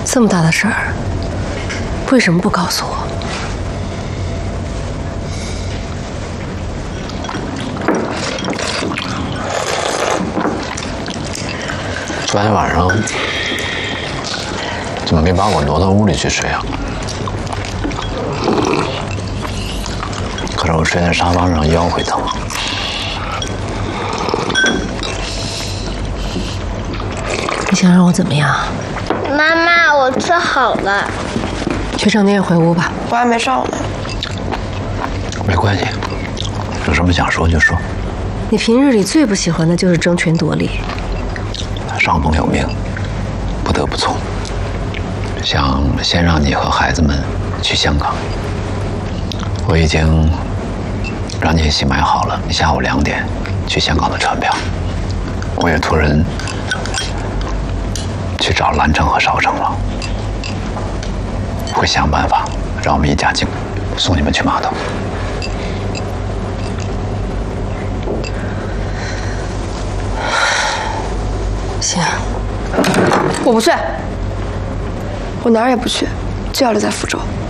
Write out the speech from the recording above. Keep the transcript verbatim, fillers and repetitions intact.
这么大的事儿，为什么不告诉我？ 昨天晚上怎么没把我挪到屋里去睡啊？可是我睡在沙发上，腰会疼。 你想让我怎么样？ 妈妈，我吃好了。 去上店回屋吧。 我还没上呢。 没关系，有什么想说就说。 你平日里最不喜欢的就是争权夺利。 上峰有命，不得不从。想先让你和孩子们去香港，我已经让你一起买好了下午两点去香港的船票。我也托人去找兰城和邵城了，会想办法让我们一家进送你们去码头。 行， 我不去，我哪儿也不去，就要留在福州。